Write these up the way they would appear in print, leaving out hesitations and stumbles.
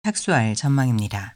착수할 전망입니다.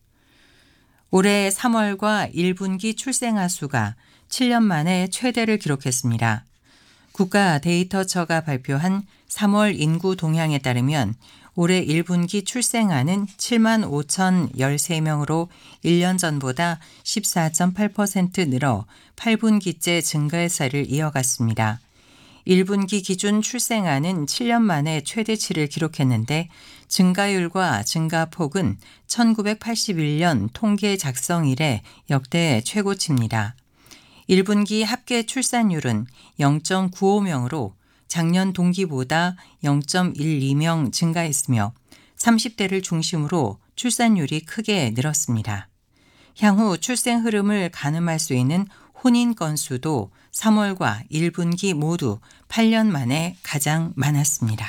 올해 3월과 1분기 출생아 수가 7년 만에 최대를 기록했습니다. 국가데이터처가 발표한 3월 인구 동향에 따르면 올해 1분기 출생아는 7만 5,013명으로 1년 전보다 14.8% 늘어 8분기째 증가세를 이어갔습니다. 1분기 기준 출생아는 7년 만에 최대치를 기록했는데 증가율과 증가폭은 1981년 통계 작성 이래 역대 최고치입니다. 1분기 합계 출산율은 0.95명으로 작년 동기보다 0.12명 증가했으며 30대를 중심으로 출산율이 크게 늘었습니다. 향후 출생 흐름을 가늠할 수 있는 혼인 건수도 3월과 1분기 모두 8년 만에 가장 많았습니다.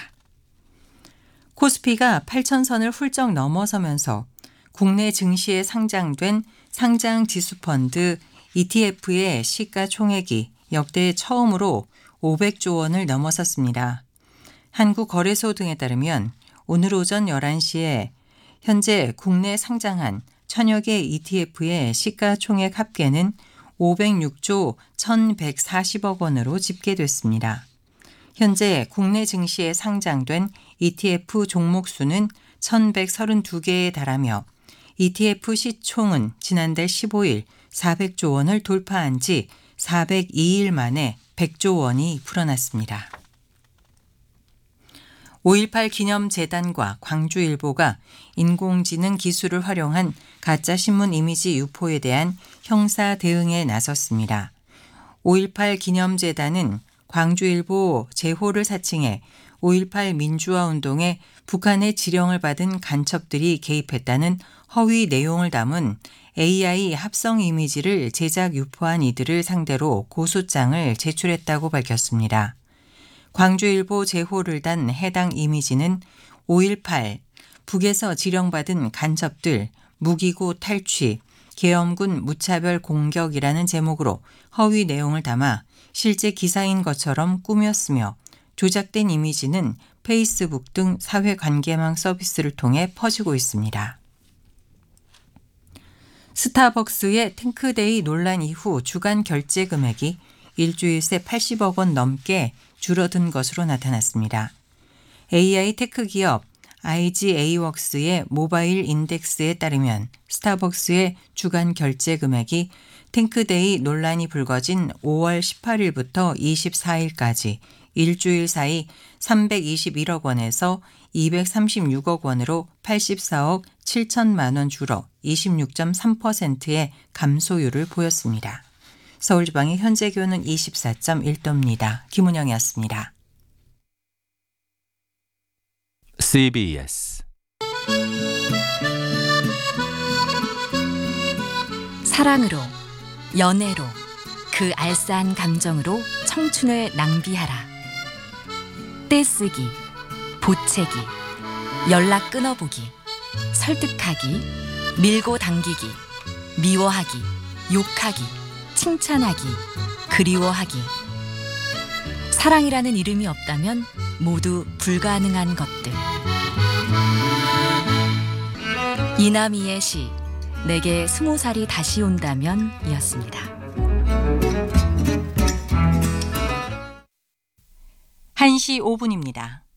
코스피가 8,000선을 훌쩍 넘어서면서 국내 증시에 상장된 상장 지수펀드 ETF의 시가총액이 역대 처음으로 500조 원을 넘어섰습니다. 한국거래소 등에 따르면 오늘 오전 11시에 현재 국내 상장한 1000여 개 ETF의 시가총액 합계는 506조 1,140억 원으로 집계됐습니다. 현재 국내 증시에 상장된 ETF 종목 수는 1,132개에 달하며 ETF 시총은 지난달 15일 400조 원을 돌파한 지 402일 만에 100조 원이 불어났습니다. 5.18 기념재단과 광주일보가 인공지능 기술을 활용한 가짜신문 이미지 유포에 대한 형사 대응에 나섰습니다. 5.18 기념재단은 광주일보 제호를 사칭해 5.18 민주화운동에 북한의 지령을 받은 간첩들이 개입했다는 허위 내용을 담은 AI 합성 이미지를 제작 유포한 이들을 상대로 고소장을 제출했다고 밝혔습니다. 광주일보 제호를 단 해당 이미지는 5.18 북에서 지령받은 간첩들 무기고 탈취 계엄군 무차별 공격이라는 제목으로 허위 내용을 담아 실제 기사인 것처럼 꾸몄으며 조작된 이미지는 페이스북 등 사회관계망 서비스를 통해 퍼지고 있습니다. 스타벅스의 탱크데이 논란 이후 주간 결제 금액이 일주일 새 80억 원 넘게 줄어든 것으로 나타났습니다. AI 테크 기업 IGA웍스의 모바일 인덱스에 따르면 스타벅스의 주간 결제 금액이 탱크데이 논란이 불거진 5월 18일부터 24일까지 일주일 사이 321억 원에서 236억 원으로 84억 7천만 원 줄어 26.3%의 감소율을 보였습니다. 서울지방의 현재 기온은 24.1도입니다. 김은영이었습니다. CBS 사랑으로, 연애로, 그 알싸한 감정으로 청춘을 낭비하라. 떼쓰기, 보채기, 연락 끊어보기, 설득하기, 밀고 당기기, 미워하기, 욕하기, 칭찬하기, 그리워하기. 사랑이라는 이름이 없다면 모두 불가능한 것들. 이남희의 시 내게 20살이 다시 온다면 이었습니다. 1시 5분입니다.